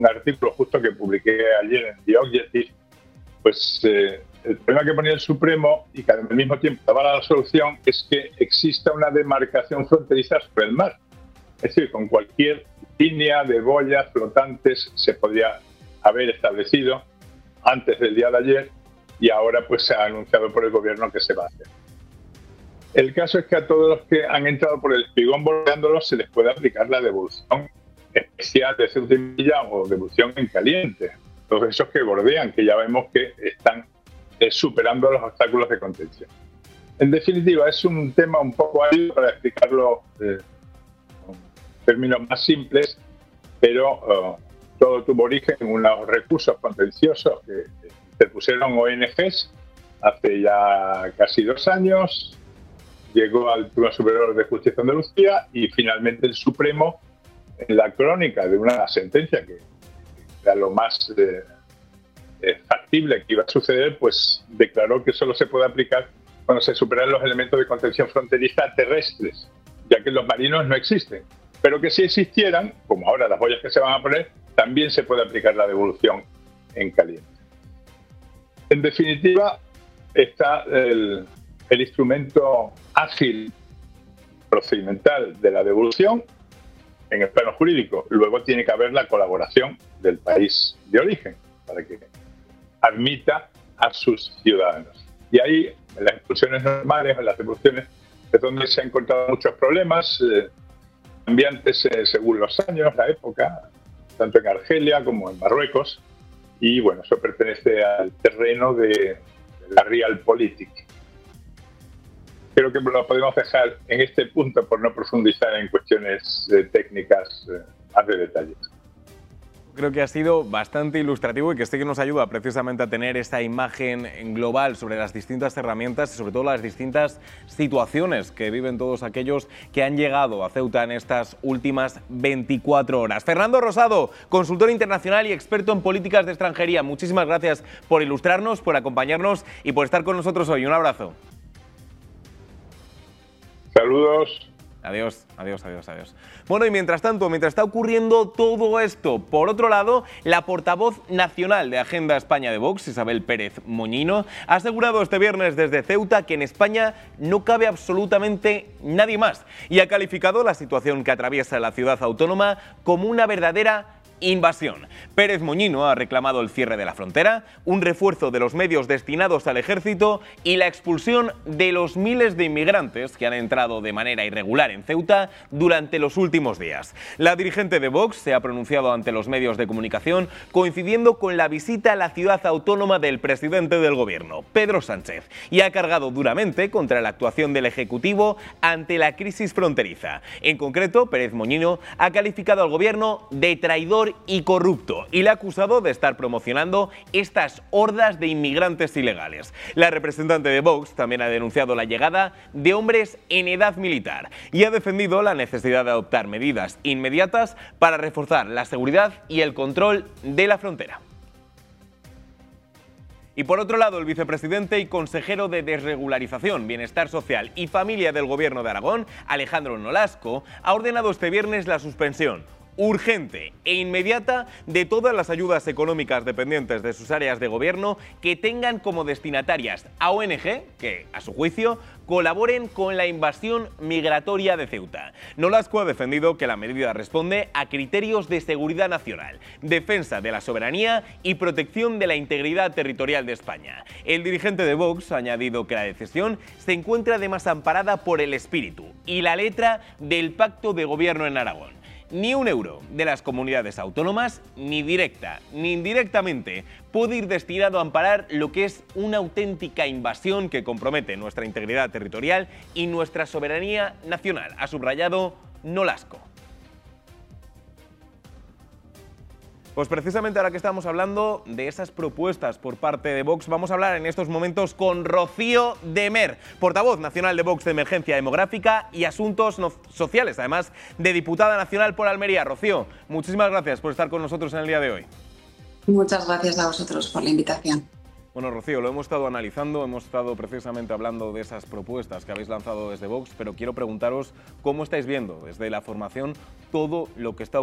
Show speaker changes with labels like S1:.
S1: un artículo justo que publiqué ayer en The Objective, pues el problema que ponía el Supremo y que al mismo tiempo daba la solución es que exista una demarcación fronteriza sobre el mar. Es decir, con cualquier línea de boyas flotantes se podría haber establecido antes del día de ayer y ahora pues se ha anunciado por el gobierno que se va a hacer. El caso es que a todos los que han entrado por el espigón bordeándolo se les puede aplicar la devolución especial de Ceuta y Melilla o devolución en caliente. Todos esos que bordean, que ya vemos que están superando los obstáculos de contención. En definitiva, es un tema un poco árido para explicarlo con términos más simples, pero todo tuvo origen en unos recursos contenciosos que interpusieron ONGs hace ya casi 2 años. Llegó al Tribunal Superior de Justicia de Andalucía y finalmente el Supremo, en la crónica de una sentencia que era lo más factible que iba a suceder, pues declaró que solo se puede aplicar cuando se superan los elementos de contención fronteriza terrestres, ya que los marinos no existen. Pero que si existieran, como ahora las boyas que se van a poner, también se puede aplicar la devolución en caliente. En definitiva, está el instrumento ágil procedimental de la devolución en el plano jurídico. Luego tiene que haber la colaboración del país de origen para que admita a sus ciudadanos. Y ahí, en las expulsiones normales, en las devoluciones, es donde se han encontrado muchos problemas, cambiantes según los años, la época, tanto en Argelia como en Marruecos. Y bueno, eso pertenece al terreno de la realpolitik. Creo que lo podemos dejar en este punto por no profundizar en cuestiones técnicas más de detalle.
S2: Creo que ha sido bastante ilustrativo y que sí que nos ayuda precisamente a tener esta imagen global sobre las distintas herramientas y sobre todo las distintas situaciones que viven todos aquellos que han llegado a Ceuta en estas últimas 24 horas. Fernando Rosado, consultor internacional y experto en políticas de extranjería, muchísimas gracias por ilustrarnos, por acompañarnos y por estar con nosotros hoy. Un abrazo.
S1: Saludos.
S2: Adiós, adiós, adiós, adiós. Bueno, y mientras tanto, mientras está ocurriendo todo esto, por otro lado, la portavoz nacional de Agenda España de Vox, Isabel Pérez Moñino, ha asegurado este viernes desde Ceuta que en España no cabe absolutamente nadie más y ha calificado la situación que atraviesa la ciudad autónoma como una verdadera invasión. Pérez Moñino ha reclamado el cierre de la frontera, un refuerzo de los medios destinados al ejército y la expulsión de los miles de inmigrantes que han entrado de manera irregular en Ceuta durante los últimos días. La dirigente de Vox se ha pronunciado ante los medios de comunicación coincidiendo con la visita a la ciudad autónoma del presidente del gobierno, Pedro Sánchez, y ha cargado duramente contra la actuación del Ejecutivo ante la crisis fronteriza. En concreto, Pérez Moñino ha calificado al gobierno de traidor y corrupto y le ha acusado de estar promocionando estas hordas de inmigrantes ilegales. La representante de Vox también ha denunciado la llegada de hombres en edad militar y ha defendido la necesidad de adoptar medidas inmediatas para reforzar la seguridad y el control de la frontera. Y por otro lado, el vicepresidente y consejero de Desregularización, Bienestar Social y Familia del Gobierno de Aragón, Alejandro Nolasco, ha ordenado este viernes la suspensión urgente e inmediata de todas las ayudas económicas dependientes de sus áreas de gobierno que tengan como destinatarias a ONG que, a su juicio, colaboren con la invasión migratoria de Ceuta. Nolasco ha defendido que la medida responde a criterios de seguridad nacional, defensa de la soberanía y protección de la integridad territorial de España. El dirigente de Vox ha añadido que la decisión se encuentra además amparada por el espíritu y la letra del Pacto de Gobierno en Aragón. Ni un euro de las comunidades autónomas, ni directa ni indirectamente, puede ir destinado a amparar lo que es una auténtica invasión que compromete nuestra integridad territorial y nuestra soberanía nacional, ha subrayado Nolasco. Pues precisamente ahora que estamos hablando de esas propuestas por parte de Vox, vamos a hablar en estos momentos con Rocío de Mer, portavoz nacional de Vox de Emergencia Demográfica y Asuntos Sociales, además de diputada nacional por Almería. Rocío, muchísimas gracias por estar con nosotros en el día de hoy.
S3: Muchas gracias a vosotros por la invitación.
S2: Bueno, Rocío, lo hemos estado analizando, hemos estado precisamente hablando de esas propuestas que habéis lanzado desde Vox, pero quiero preguntaros cómo estáis viendo desde la formación todo lo que está ocurriendo